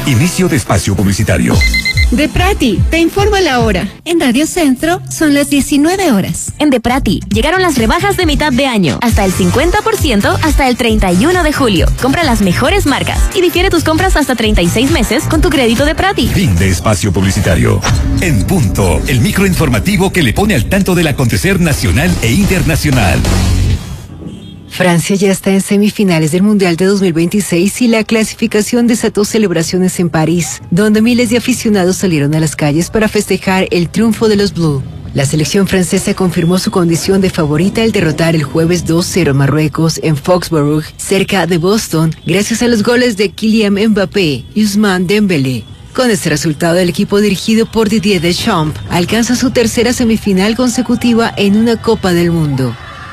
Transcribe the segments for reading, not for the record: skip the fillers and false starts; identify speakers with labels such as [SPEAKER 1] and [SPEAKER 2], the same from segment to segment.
[SPEAKER 1] Inicio de espacio publicitario.
[SPEAKER 2] Deprati, te informa la hora. En Radio Centro son las 19 horas.
[SPEAKER 3] En Deprati llegaron las rebajas de mitad de año. Hasta el 50% hasta el 31 de julio. Compra las mejores marcas y difiere tus compras hasta 36 meses con tu crédito Deprati.
[SPEAKER 1] Fin de espacio publicitario. En punto, el microinformativo que le pone al tanto del acontecer nacional e internacional.
[SPEAKER 4] Francia ya está en semifinales del Mundial de 2026 y la clasificación desató celebraciones en París, donde miles de aficionados salieron a las calles para festejar el triunfo de los Bleus. La selección francesa confirmó su condición de favorita al derrotar el jueves 2-0 a Marruecos en Foxborough, cerca de Boston, gracias a los goles de Kylian Mbappé y Ousmane Dembélé. Con este resultado, el equipo dirigido por Didier Deschamps alcanza su tercera semifinal consecutiva en una Copa del Mundo.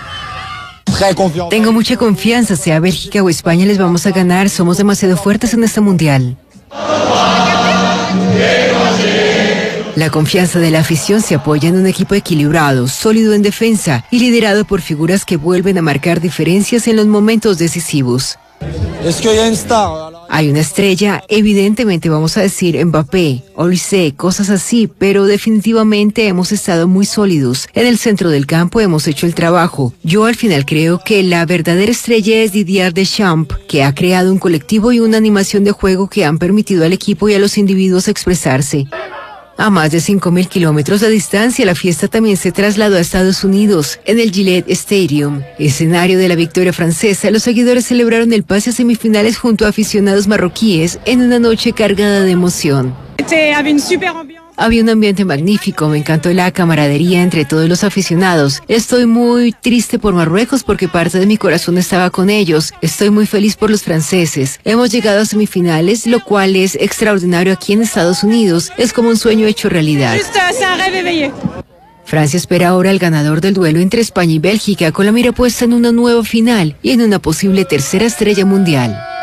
[SPEAKER 4] Tengo mucha confianza, sea Bélgica o España les vamos a ganar, somos demasiado fuertes en este mundial. La confianza de la afición se apoya en un equipo equilibrado, sólido en defensa y liderado por figuras que vuelven a marcar diferencias en los momentos decisivos. Hay una estrella, evidentemente vamos a decir Mbappé, Olise, cosas así, pero definitivamente hemos estado muy sólidos. En el centro del campo hemos hecho el trabajo. Yo al final creo que la verdadera estrella es Didier Deschamps, que ha creado un colectivo y una animación de juego que han permitido al equipo y a los individuos expresarse. A más de 5.000 kilómetros de distancia, la fiesta también se trasladó a Estados Unidos, en el Gillette Stadium. Escenario de la victoria francesa, los seguidores celebraron el pase a semifinales junto a aficionados marroquíes en una noche cargada de emoción. Había un ambiente magnífico, me encantó la camaradería entre todos los aficionados. Estoy muy triste por Marruecos porque parte de mi corazón estaba con ellos. Estoy muy feliz por los franceses. Hemos llegado a semifinales, lo cual es extraordinario aquí en Estados Unidos. Es como un sueño hecho realidad. Francia espera ahora al ganador del duelo entre España y Bélgica con la mira puesta en una nueva final y en una posible tercera estrella mundial.